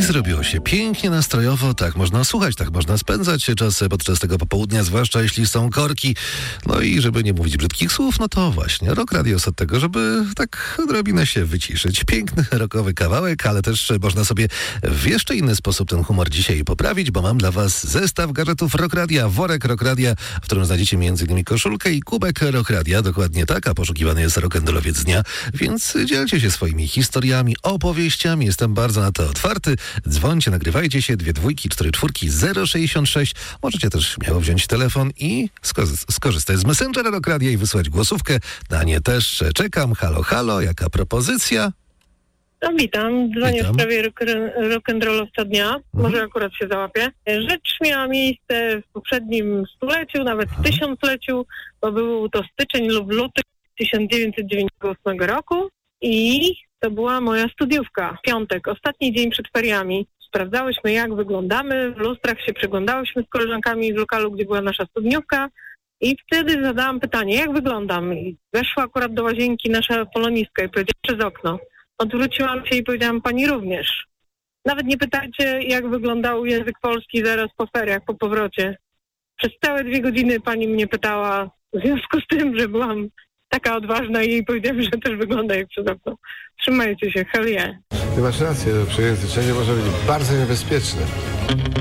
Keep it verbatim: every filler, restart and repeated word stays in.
zrobiło się pięknie nastrojowo, tak można słuchać, tak można spędzać czas podczas tego popołudnia, zwłaszcza jeśli są korki. No i żeby nie mówić brzydkich słów, no to właśnie Rock Radio jest od tego, żeby tak odrobinę się wyciszyć. Piękny rockowy kawałek, ale też można sobie w jeszcze inny sposób ten humor dzisiaj poprawić, bo mam dla was zestaw gadżetów Rock Radia, worek Rock Radia, w którym znajdziecie między innymi koszulkę i kubek Rock Radia, dokładnie tak, a poszukiwany jest rock'n'rollowiec dnia, więc dzielcie się swoimi historiami, opowieściami, jestem bardzo na to otwarty. Dzwońcie, nagrywajcie się, dwie dwójki, cztery czwórki, zero sześćdziesiąt sześć. Możecie też śmiało wziąć telefon i sko- skorzystać z Messengera Rock Radia i wysłać głosówkę. Na nie też czekam. Halo, halo, jaka propozycja? No, witam, dzwonię Witam. w sprawie rock, rock'n'rollowca dnia, mhm. może akurat się załapię. Rzecz miała miejsce w poprzednim stuleciu, nawet w tysiącleciu, bo był to styczeń lub luty tysiąc dziewięćset dziewięćdziesiątego ósmego roku i to była moja studiówka. Piątek, ostatni dzień przed feriami. Sprawdzałyśmy, jak wyglądamy, w lustrach się przyglądałyśmy z koleżankami z lokalu, gdzie była nasza studniówka i wtedy zadałam pytanie, jak wyglądam? I weszła akurat do łazienki nasza polonistka i powiedziała przez okno. Odwróciłam się i powiedziałam, pani również. Nawet nie pytajcie, jak wyglądał język polski zaraz po feriach, po powrocie. Przez całe dwie godziny pani mnie pytała, w związku z tym, że byłam taka odważna i jej powiedziałam, że też wygląda jak przez okno. Trzymajcie się, hell yeah. Ty masz rację, przejęzyczenie może być bardzo niebezpieczne.